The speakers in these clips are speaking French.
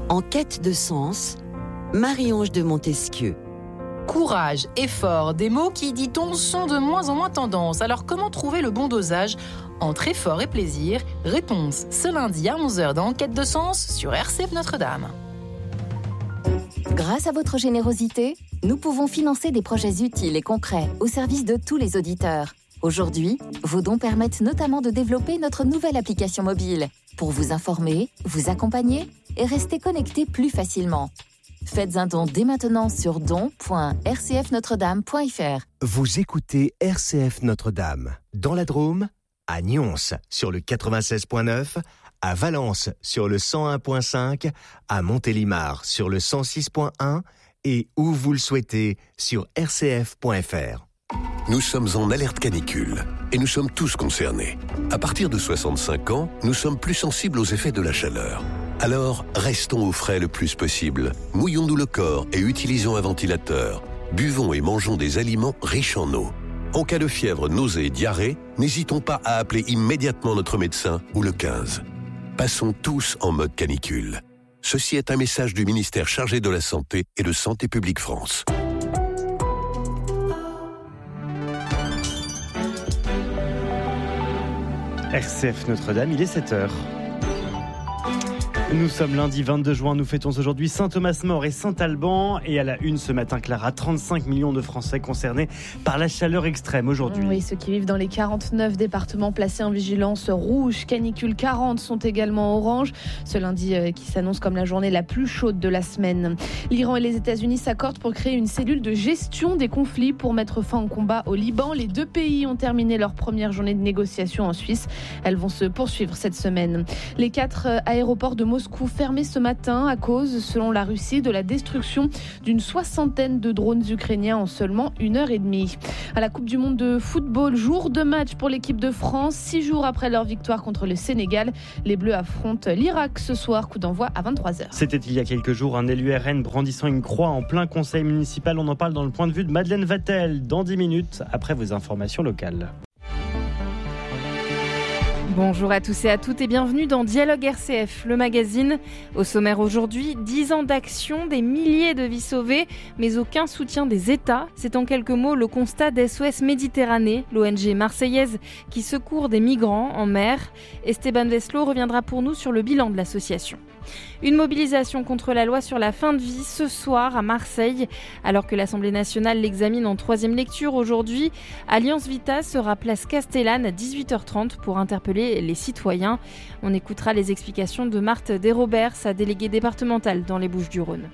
En quête de sens, Marie-Ange de Montesquieu. Courage, effort, des mots qui, dit-on, sont de moins en moins tendance. Alors comment trouver le bon dosage entre effort et plaisir? Réponse ce lundi à 11h dans Enquête de sens sur RCF Notre-Dame. Grâce à votre générosité, nous pouvons financer des projets utiles et concrets au service de tous les auditeurs. Aujourd'hui, vos dons permettent notamment de développer notre nouvelle application mobile pour vous informer, vous accompagner et rester connecté plus facilement. Faites un don dès maintenant sur don.rcfnotredame.fr. Vous écoutez RCF Notre-Dame. Dans la Drôme, à Nyons sur le 96.9, à Valence sur le 101.5, à Montélimar sur le 106.1 et où vous le souhaitez sur rcf.fr. Nous sommes en alerte canicule et nous sommes tous concernés. À partir de 65 ans, nous sommes plus sensibles aux effets de la chaleur. Alors, restons au frais le plus possible. Mouillons-nous le corps et utilisons un ventilateur. Buvons et mangeons des aliments riches en eau. En cas de fièvre, nausées et diarrhée, n'hésitons pas à appeler immédiatement notre médecin ou le 15. Passons tous en mode canicule. Ceci est un message du ministère chargé de la Santé et de Santé publique France. RCF Notre-Dame, il est 7h. Nous sommes lundi 22 juin, nous fêtons aujourd'hui Saint-Thomas-More et Saint-Alban. Et à la une ce matin, Clara, 35 millions de Français concernés par la chaleur extrême aujourd'hui. Oui, ceux qui vivent dans les 49 départements placés en vigilance rouge, canicule 40 sont également orange. Ce lundi qui s'annonce comme la journée la plus chaude de la semaine. L'Iran et les États-Unis s'accordent pour créer une cellule de gestion des conflits pour mettre fin au combat au Liban. Les deux pays ont terminé leur première journée de négociation en Suisse. Elles vont se poursuivre cette semaine. Les 4 aéroports de Moscou fermé ce matin à cause, selon la Russie, de la destruction d'une 60aine de drones ukrainiens en seulement 1h30. À la Coupe du Monde de football, jour de match pour l'équipe de France. 6 jours après leur victoire contre le Sénégal, les Bleus affrontent l'Irak ce soir, coup d'envoi à 23h. C'était il y a quelques jours un élu RN brandissant une croix en plein conseil municipal. On en parle dans le point de vue de Madeleine Vatel dans 10 minutes après vos informations locales. Bonjour à tous et à toutes et bienvenue dans Dialogue RCF, le magazine. Au sommaire aujourd'hui, 10 ans d'action, des milliers de vies sauvées, mais aucun soutien des États. C'est en quelques mots le constat d'SOS Méditerranée, l'ONG marseillaise qui secourt des migrants en mer. Esteban Veslo reviendra pour nous sur le bilan de l'association. Une mobilisation contre la loi sur la fin de vie ce soir à Marseille. Alors que l'Assemblée nationale l'examine en 3e lecture aujourd'hui, Alliance Vita sera place Castellane à 18h30 pour interpeller les citoyens. On écoutera les explications de Marthe Desrobert, sa déléguée départementale dans les Bouches-du-Rhône.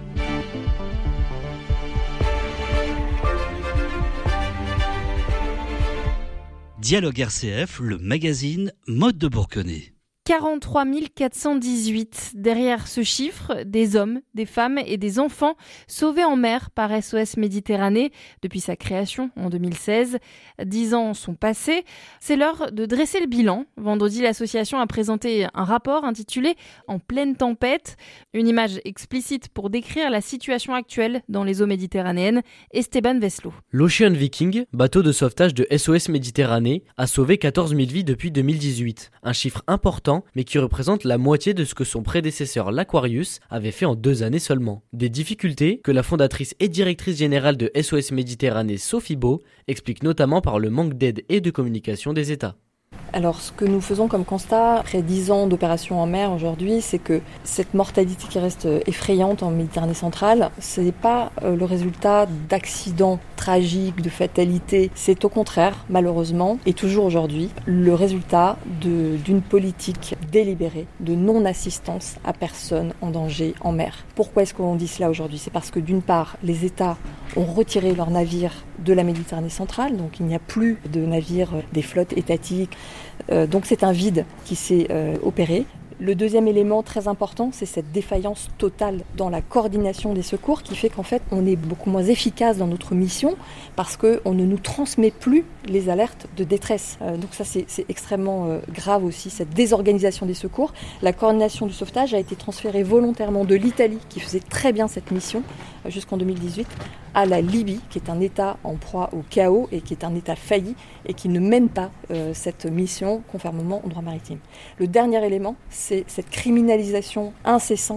Dialogue RCF, le magazine Mode de Bourquenay. 43 418. Derrière ce chiffre, des hommes, des femmes et des enfants sauvés en mer par SOS Méditerranée depuis sa création en 2016. 10 ans sont passés. C'est l'heure de dresser le bilan. Vendredi, l'association a présenté un rapport intitulé « En pleine tempête ». Une image explicite pour décrire la situation actuelle dans les eaux méditerranéennes. Esteban Veslo. L'Ocean Viking, bateau de sauvetage de SOS Méditerranée, a sauvé 14 000 vies depuis 2018. Un chiffre important, mais qui représente la moitié de ce que son prédécesseur l'Aquarius avait fait en 2 années seulement. Des difficultés que la fondatrice et directrice générale de SOS Méditerranée, Sophie Beau, explique notamment par le manque d'aide et de communication des États. Alors ce que nous faisons comme constat, après 10 ans d'opération en mer aujourd'hui, c'est que cette mortalité qui reste effrayante en Méditerranée centrale, ce n'est pas le résultat d'accidents tragiques, de fatalités. C'est au contraire, malheureusement, et toujours aujourd'hui, le résultat d'une politique délibérée de non-assistance à personne en danger en mer. Pourquoi est-ce qu'on dit cela aujourd'hui ? C'est parce que d'une part, les États ont retiré leurs navires de la Méditerranée centrale, donc il n'y a plus de navires des flottes étatiques. Donc c'est un vide qui s'est opéré. Le deuxième élément très important, c'est cette défaillance totale dans la coordination des secours qui fait qu'en fait, on est beaucoup moins efficace dans notre mission parce qu'on ne nous transmet plus les alertes de détresse. Donc ça, c'est extrêmement grave aussi, cette désorganisation des secours. La coordination du sauvetage a été transférée volontairement de l'Italie, qui faisait très bien cette mission jusqu'en 2018, à la Libye, qui est un État en proie au chaos et qui est un État failli et qui ne mène pas cette mission conformément au droit maritime. Le dernier élément, c'est cette criminalisation incessante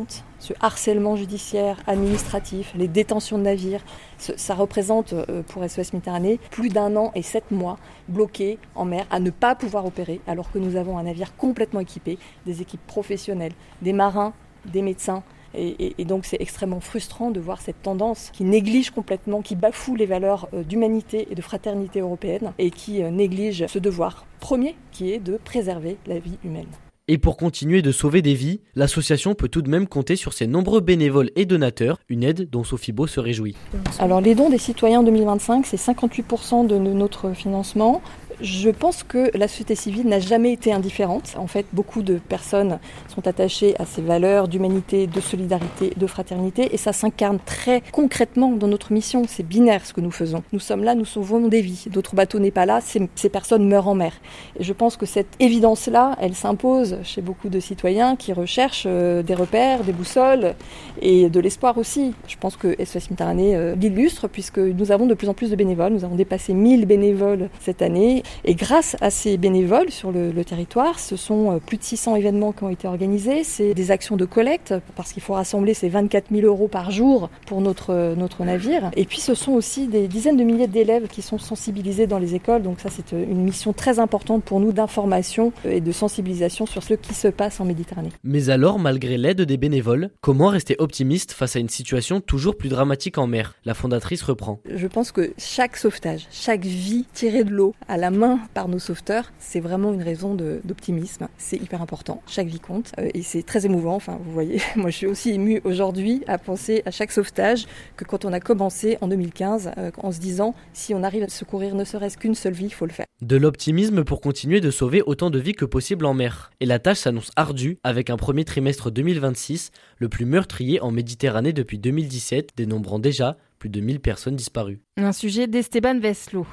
ce harcèlement judiciaire, administratif, les détentions de navires, ça représente pour SOS Méditerranée plus d'1 an et 7 mois bloqués en mer à ne pas pouvoir opérer alors que nous avons un navire complètement équipé, des équipes professionnelles, des marins, des médecins. Et donc c'est extrêmement frustrant de voir cette tendance qui néglige complètement, qui bafoue les valeurs d'humanité et de fraternité européenne et qui néglige ce devoir premier qui est de préserver la vie humaine. Et pour continuer de sauver des vies, l'association peut tout de même compter sur ses nombreux bénévoles et donateurs, une aide dont Sophie Beau se réjouit. Alors les dons des citoyens en 2025, c'est 58% de notre financement. Je pense que la société civile n'a jamais été indifférente. En fait, beaucoup de personnes sont attachées à ces valeurs d'humanité, de solidarité, de fraternité, et ça s'incarne très concrètement dans notre mission. C'est binaire ce que nous faisons. Nous sommes là, nous sauvons des vies. D'autres bateaux n'est pas là, ces personnes meurent en mer. Et je pense que cette évidence-là, elle s'impose chez beaucoup de citoyens qui recherchent des repères, des boussoles et de l'espoir aussi. Je pense que SOS Méditerranée l'illustre puisque nous avons de plus en plus de bénévoles. Nous avons dépassé 1000 bénévoles cette année. Et grâce à ces bénévoles sur le territoire, ce sont plus de 600 événements qui ont été organisés. C'est des actions de collecte parce qu'il faut rassembler ces 24 000 € par jour pour notre navire. Et puis ce sont aussi des dizaines de milliers d'élèves qui sont sensibilisés dans les écoles. Donc ça, c'est une mission très importante pour nous d'information et de sensibilisation sur ce qui se passe en Méditerranée. Mais alors, malgré l'aide des bénévoles, comment rester optimiste face à une situation toujours plus dramatique en mer ? La fondatrice reprend. Je pense que chaque sauvetage, chaque vie tirée de l'eau à la main par nos sauveteurs, c'est vraiment une raison d'optimisme. C'est hyper important. Chaque vie compte et c'est très émouvant. Enfin, vous voyez, moi je suis aussi émue aujourd'hui à penser à chaque sauvetage que quand on a commencé en 2015 en se disant si on arrive à secourir ne serait-ce qu'une seule vie, il faut le faire. De l'optimisme pour continuer de sauver autant de vies que possible en mer. Et la tâche s'annonce ardue avec un premier trimestre 2026, le plus meurtrier en Méditerranée depuis 2017, dénombrant déjà plus de 1000 personnes disparues. Un sujet d'Esteban Veslo.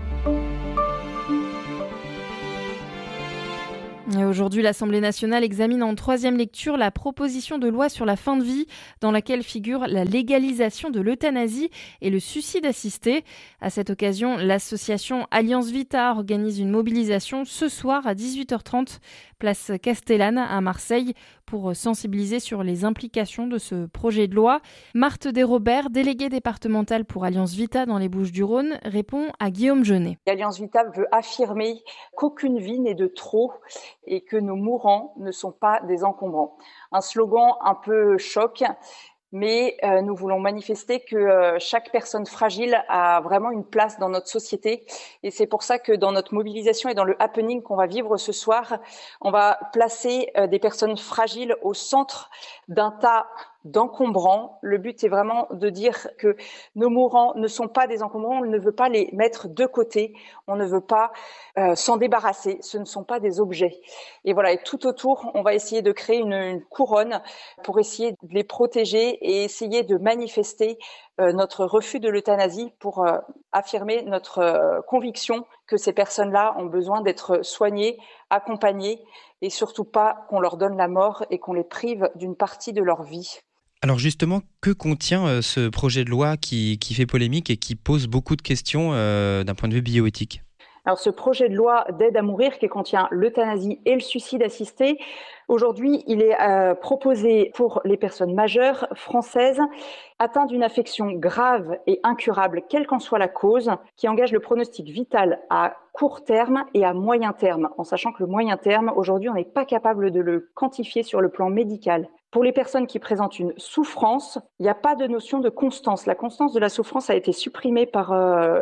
Et aujourd'hui, l'Assemblée nationale examine en 3e lecture la proposition de loi sur la fin de vie dans laquelle figure la légalisation de l'euthanasie et le suicide assisté. À cette occasion, l'association Alliance Vita organise une mobilisation ce soir à 18h30, place Castellane à Marseille, pour sensibiliser sur les implications de ce projet de loi. Marthe Desrobert, déléguée départementale pour Alliance Vita dans les Bouches-du-Rhône, répond à Guillaume Jeunet. Alliance Vita veut affirmer qu'aucune vie n'est de trop et que nos mourants ne sont pas des encombrants. Un slogan un peu choc, mais nous voulons manifester que chaque personne fragile a vraiment une place dans notre société. Et c'est pour ça que dans notre mobilisation et dans le happening qu'on va vivre ce soir, on va placer des personnes fragiles au centre d'un tas d'encombrants. Le but est vraiment de dire que nos mourants ne sont pas des encombrants, on ne veut pas les mettre de côté, on ne veut pas s'en débarrasser, ce ne sont pas des objets. Et voilà, et tout autour, on va essayer de créer une couronne pour essayer de les protéger et essayer de manifester notre refus de l'euthanasie pour affirmer notre conviction que ces personnes-là ont besoin d'être soignées, accompagnées et surtout pas qu'on leur donne la mort et qu'on les prive d'une partie de leur vie. Alors justement, que contient ce projet de loi qui fait polémique et qui pose beaucoup de questions d'un point de vue bioéthique ? Alors ce projet de loi d'aide à mourir qui contient l'euthanasie et le suicide assisté, aujourd'hui il est proposé pour les personnes majeures françaises atteintes d'une affection grave et incurable, quelle qu'en soit la cause, qui engage le pronostic vital à court terme et à moyen terme, en sachant que le moyen terme, aujourd'hui on n'est pas capable de le quantifier sur le plan médical. Pour les personnes qui présentent une souffrance, il n'y a pas de notion de constance. La constance de la souffrance a été supprimée par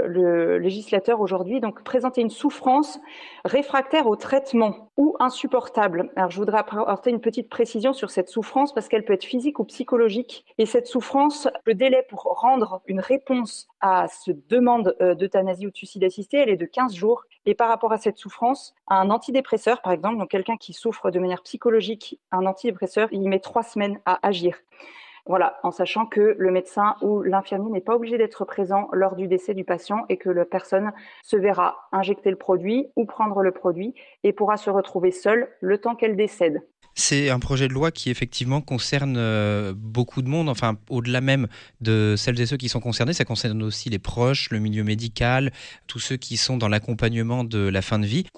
le législateur aujourd'hui. Donc, présenter une souffrance réfractaire au traitement ou insupportable. Alors, je voudrais apporter une petite précision sur cette souffrance parce qu'elle peut être physique ou psychologique. Et cette souffrance, le délai pour rendre une réponse à cette demande d'euthanasie ou de suicide assisté, elle est de 15 jours. Et par rapport à cette souffrance, un antidépresseur, par exemple, donc quelqu'un qui souffre de manière psychologique, un antidépresseur, il met 3 semaines à agir. Voilà, en sachant que le médecin ou l'infirmier n'est pas obligé d'être présent lors du décès du patient et que la personne se verra injecter le produit ou prendre le produit et pourra se retrouver seule le temps qu'elle décède. C'est un projet de loi qui effectivement concerne beaucoup de monde, enfin au-delà même de celles et ceux qui sont concernés, ça concerne aussi les proches, le milieu médical, tous ceux qui sont dans l'accompagnement de la fin de vie.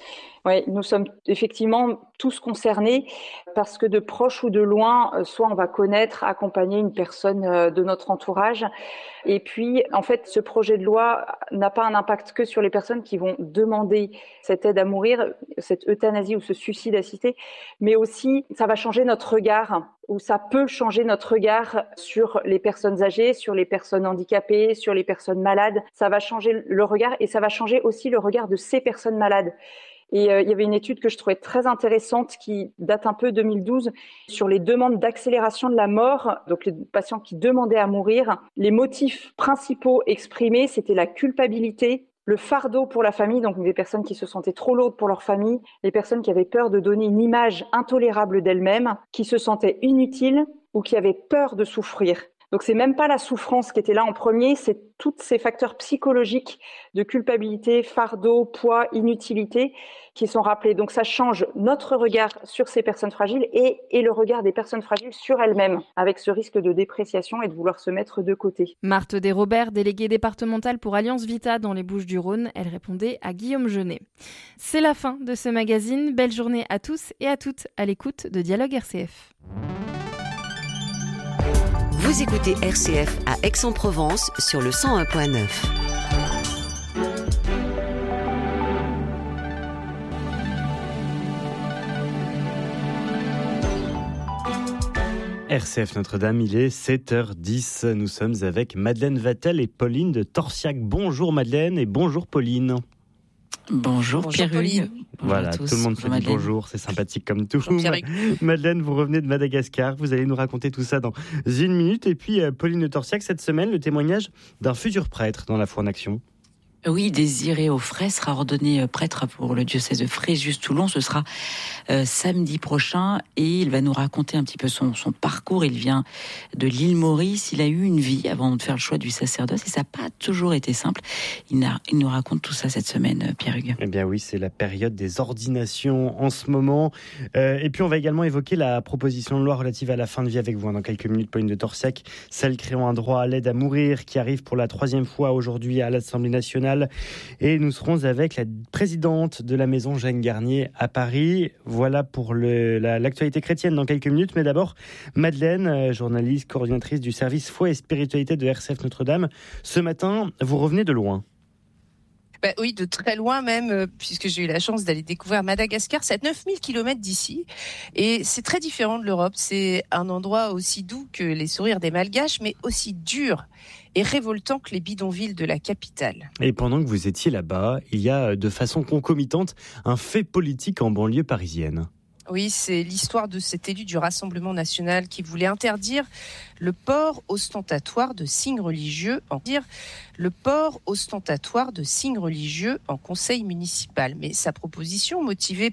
Oui, nous sommes effectivement tous concernés parce que de proche ou de loin, soit on va connaître, accompagner une personne de notre entourage. Et puis, en fait, ce projet de loi n'a pas un impact que sur les personnes qui vont demander cette aide à mourir, cette euthanasie ou ce suicide assisté, mais aussi ça va changer notre regard, ou ça peut changer notre regard sur les personnes âgées, sur les personnes handicapées, sur les personnes malades. Ça va changer le regard et ça va changer aussi le regard de ces personnes malades. Et il y avait une étude que je trouvais très intéressante qui date un peu 2012 sur les demandes d'accélération de la mort, donc les patients qui demandaient à mourir. Les motifs principaux exprimés, c'était la culpabilité, le fardeau pour la famille, donc des personnes qui se sentaient trop lourdes pour leur famille, les personnes qui avaient peur de donner une image intolérable d'elles-mêmes, qui se sentaient inutiles ou qui avaient peur de souffrir. Donc c'est même pas la souffrance qui était là en premier, c'est tous ces facteurs psychologiques de culpabilité, fardeau, poids, inutilité qui sont rappelés. Donc ça change notre regard sur ces personnes fragiles et le regard des personnes fragiles sur elles-mêmes, avec ce risque de dépréciation et de vouloir se mettre de côté. Marthe Desrobert, déléguée départementale pour Alliance Vita dans les Bouches-du-Rhône, elle répondait à Guillaume Jeunet. C'est la fin de ce magazine. Belle journée à tous et à toutes à l'écoute de Dialogue RCF. Vous écoutez RCF à Aix-en-Provence sur le 101.9. RCF Notre-Dame, il est 7h10. Nous sommes avec Madeleine Vatel et Pauline de Torsiac. Bonjour Madeleine et bonjour Pauline. Bonjour Pierre-Hugues. Voilà, tout le monde se dit bonjour, c'est sympathique comme tout. Madeleine, vous revenez de Madagascar, vous allez nous raconter tout ça dans une minute. Et puis Pauline de Torsiac, cette semaine, le témoignage d'un futur prêtre dans la foi en action. Oui, Désiré Auffray sera ordonné prêtre pour le diocèse de Fréjus-Toulon. Ce sera samedi prochain et il va nous raconter un petit peu son parcours. Il vient de l'île Maurice. Il a eu une vie avant de faire le choix du sacerdoce et ça n'a pas toujours été simple. Il nous raconte tout ça cette semaine, Pierre-Hugues. Eh bien oui, c'est la période des ordinations en ce moment. Et puis on va également évoquer la proposition de loi relative à la fin de vie avec vous dans quelques minutes, Pauline de Torsiac. Celle créant un droit à l'aide à mourir qui arrive pour la 3e fois aujourd'hui à l'Assemblée nationale. Et nous serons avec la présidente de la maison Jeanne Garnier à Paris. Voilà pour l'actualité chrétienne dans quelques minutes. Mais d'abord, Madeleine, journaliste, coordinatrice du service foi et spiritualité de RCF Notre-Dame. Ce matin, vous revenez de loin. Oui, de très loin même, puisque j'ai eu la chance d'aller découvrir Madagascar. C'est à 9000 km d'ici. Et c'est très différent de l'Europe. C'est un endroit aussi doux que les sourires des Malgaches, mais aussi dur et révoltant que les bidonvilles de la capitale. Et pendant que vous étiez là-bas, il y a de façon concomitante un fait politique en banlieue parisienne. Oui, c'est l'histoire de cet élu du Rassemblement national qui voulait interdire le port ostentatoire de signes religieux en conseil municipal. Mais sa proposition, motivée